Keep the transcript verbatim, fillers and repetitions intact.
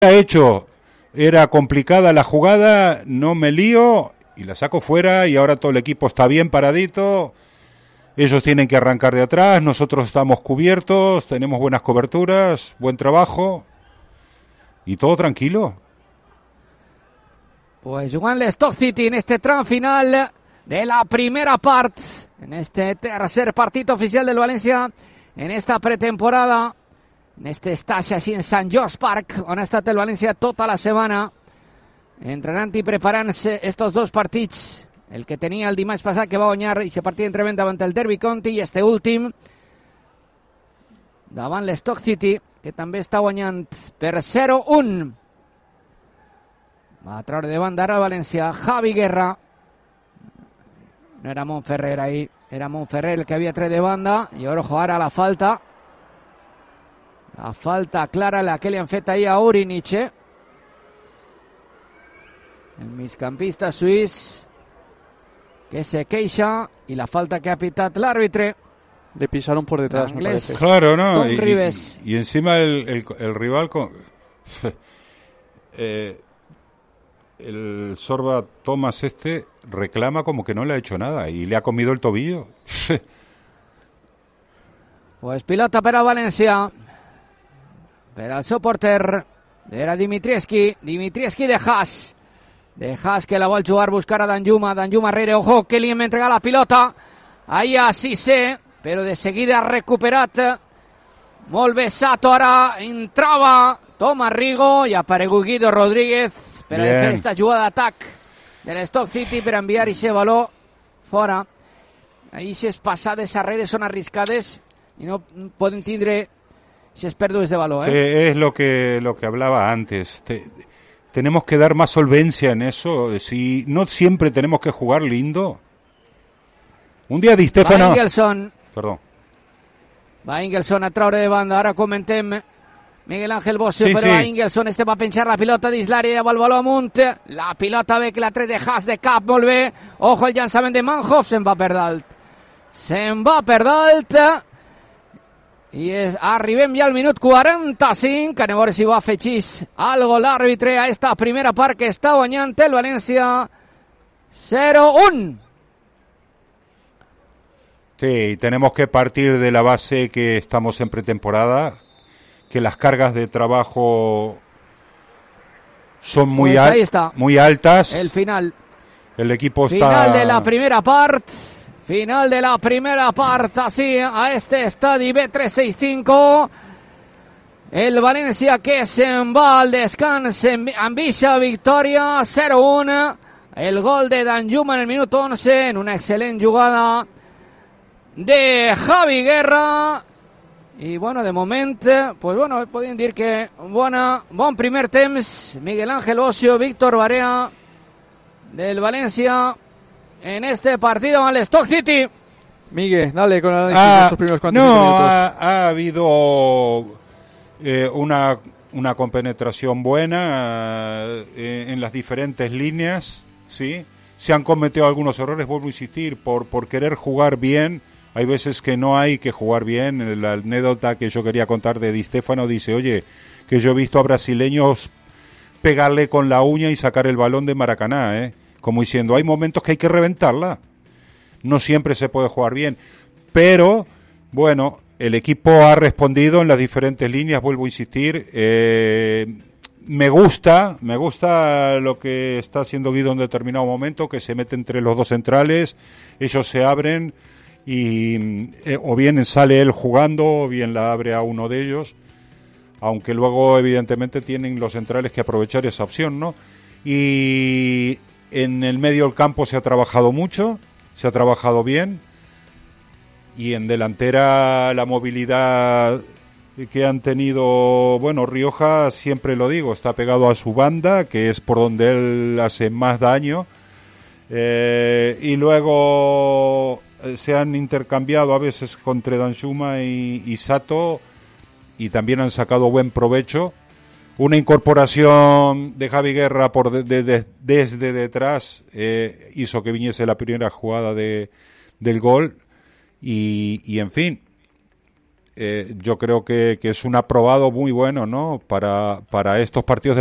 ha hecho, era complicada la jugada, no me lío y la saco fuera y ahora todo el equipo está bien paradito. Ellos tienen que arrancar de atrás, nosotros estamos cubiertos, tenemos buenas coberturas, buen trabajo y todo tranquilo. Pues jugant l'Stoke City en este tram final de la primera part, en este tercer partit oficial del València en esta pretemporada, en este estadi així en Sant George Park, on ha estat el València tota la setmana, entrenant i preparant-se estos dos partits, el que tenia el dimarts passat, que va guanyar aquest partit d'entrenament davant el Derby County, i este últim davant l'Stoke City, que també està guanyant per zero a un. Va a traure de banda ara el València, Javi Guerra. No era Montferrer ahí, era Montferrer el que había tret de banda. I ojo ara la falta. La falta clara, la que li han fet ahir a Oriniche. El migcampista suís que se queixa, y la falta que ha pitado el árbitro. Le pisaron por detrás, me parece. Claro, ¿no? Y, y, y encima el, el, el rival con... eh, el Sorba Thomas este reclama como que no le ha hecho nada y le ha comido el tobillo. Pues pilota per a València, per al seu porter, era Dimitrievski, Dimitrievski de Haas, de Haas que la vol jugar, buscar a Danjuma, Danjuma rere, ojo, que li hem entregat la pilota, ahí a Cissé, però de seguida ha recuperat, molt bé Sato, ara entrava Tomàs Rigo i ha aparegut Guido Rodríguez per a fer esta jugada d'atac de l'Stoke City per enviar aquest baló fora. Aquestes passades arrere són arriscades y no pueden tindre esas pérdidas de balón, ¿eh? Que es lo que lo que hablaba antes. Te, tenemos que dar más solvencia en eso. Si no siempre tenemos que jugar lindo. Un día Di Stefano. Va Ingelsson. Perdón. Va Ingelsson a traure de banda. Ara comentem Miguel Ángel Bossio, sí, però sí. va Ingelsson. Este va a pinchar la pilota dins l'àrea, va el baló amunt. La pilota ve que la tret de Haas de cap, molt bé. Ojo el llançament de Manhoff, se'n va per dalt. Se'n va per dalt. I es, arribem ja al minut quaranta-cinc, anem a veure si va afegir algo l'àrbitre a esta primera part que està guanyant el València zero a un. Sí, tenemos que partir de la base que estamos en pretemporada, que las cargas de trabajo son muy, pues al- ahí está. muy altas. El final. El equipo Final está... de la primera part. Final de la primera part, así a este estadi B trescientos sesenta y cinco. El València que se'n va al descans amb eixa victòria zero a un. El gol de Danjuma en el minut once en una excelente jugada de Javi Guerra. Y bueno, de momento, pues bueno, podrían decir que bona, bon primer temps. Miguel Ángel Bossio, Víctor Barea del València en este partido al Stoke City. Miguel, dale con el análisis Ah, de estos primeros cuarenta y no, cinco minutos. ha, ha habido eh, una, una compenetración buena eh, en las diferentes líneas, ¿sí? Se han cometido algunos errores, vuelvo a insistir, por, por querer jugar bien. Hay veces que no hay que jugar bien. La anécdota que yo quería contar de Di Stefano dice, oye, que yo he visto a brasileños pegarle con la uña y sacar el balón de Maracaná, ¿eh? Como diciendo, hay momentos que hay que reventarla. No siempre se puede jugar bien. Pero, bueno, el equipo ha respondido en las diferentes líneas, vuelvo a insistir. Eh, me gusta, me gusta lo que está haciendo Guido en determinado momento, que se mete entre los dos centrales, ellos se abren y eh, o bien sale él jugando o bien la abre a uno de ellos. Aunque luego, evidentemente, tienen los centrales que aprovechar esa opción, ¿no? Y en el medio del campo se ha trabajado mucho, se ha trabajado bien, y en delantera la movilidad que han tenido, bueno, Rioja, siempre lo digo, está pegado a su banda, que es por donde él hace más daño, eh, y luego se han intercambiado a veces entre Danjuma y, y Sato, y también han sacado buen provecho. Una incorporación de Javi Guerra por de, de, de, desde detrás eh, hizo que viniese la primera jugada de, del gol y, y en fin, eh, yo creo que, que es un aprobado muy bueno, ¿no? Para, para estos partidos de